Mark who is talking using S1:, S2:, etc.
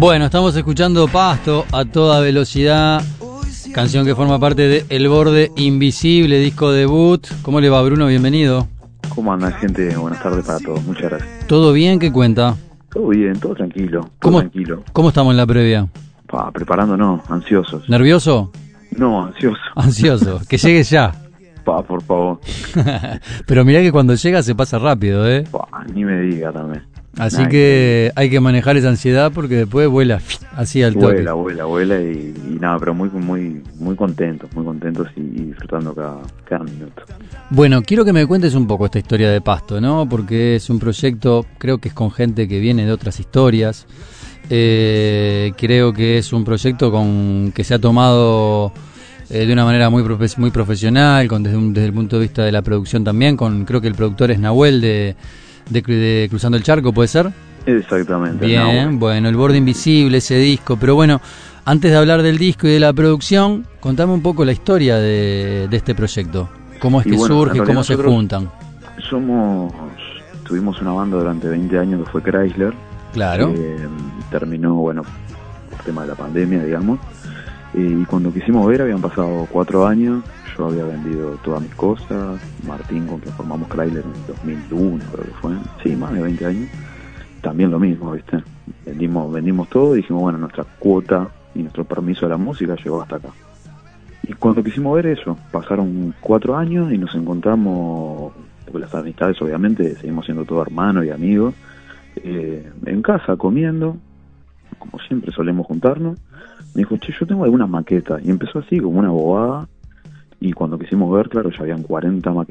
S1: Bueno, estamos escuchando Pasto a toda velocidad, canción que forma parte de El Borde Invisible, disco debut. ¿Cómo le va, Bruno? Bienvenido.
S2: ¿Cómo andan, gente? Buenas tardes para todos, muchas gracias.
S1: ¿Todo bien? ¿Qué cuenta?
S2: Todo bien, todo tranquilo,
S1: ¿Cómo estamos en la previa?
S2: Preparándonos, ansiosos.
S1: ¿Nervioso?
S2: No, ansioso.
S1: Ansioso, que llegue ya.
S2: Por favor.
S1: Pero mirá que cuando llega se pasa rápido, ¿eh?
S2: Ni me diga también.
S1: Así que hay que manejar esa ansiedad porque después vuela así al toque.
S2: Vuela y nada, pero muy contentos y disfrutando cada minuto.
S1: Bueno, quiero que me cuentes un poco esta historia de Pasto, ¿no? Porque es un proyecto, creo que es con gente que viene de otras historias. Creo que es un proyecto que se ha tomado de una manera muy profesional, desde el punto de vista de la producción también. Creo que el productor es Nahuel de Cruzando el Charco, ¿puede ser?
S2: Exactamente.
S1: Bien, bueno, El Borde Invisible, ese disco. Pero bueno, antes de hablar del disco y de la producción, contame un poco la historia de este proyecto. ¿Cómo es que surge? ¿Cómo se juntan?
S2: Tuvimos una banda durante 20 años que fue Chrysler.
S1: Claro.
S2: Terminó, por tema de la pandemia, digamos. Y cuando quisimos ver, habían pasado 4 años. Yo había vendido todas mis cosas. Martín, con quien formamos Chrysler en 2001, creo que fue. Sí, más de 20 años. También lo mismo, ¿viste? Vendimos todo y dijimos, bueno, nuestra cuota y nuestro permiso de la música llegó hasta acá. Y cuando quisimos ver eso, pasaron 4 años y nos encontramos, porque las amistades obviamente seguimos siendo todos hermanos y amigos, en casa comiendo, como siempre solemos juntarnos. Me dijo, che, yo tengo algunas maquetas. Y empezó así, como una bobada. Y cuando quisimos ver, claro, ya habían 40 maquetas.